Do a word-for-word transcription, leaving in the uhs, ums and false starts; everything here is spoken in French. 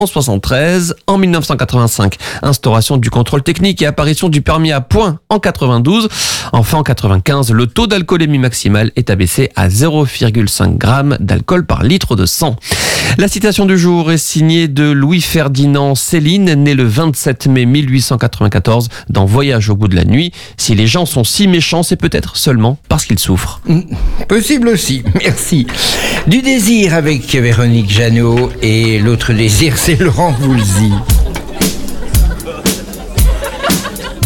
En soixante-treize, en mille neuf cent quatre-vingt-cinq, instauration du contrôle technique et apparition du permis à points en quatre-vingt-douze. Enfin, en quatre-vingt-quinze, le taux d'alcoolémie maximale est abaissé à zéro virgule cinq grammes d'alcool par litre de sang. La citation du jour est signée de Louis-Ferdinand Céline, né le vingt-sept mai mille huit cent quatre-vingt-quatorze dans Voyage au bout de la nuit. Si les gens sont si méchants, c'est peut-être seulement parce qu'ils souffrent. Possible aussi, merci. Du désir avec Véronique Jeannot et l'autre désir, c'est Laurent Voulzy.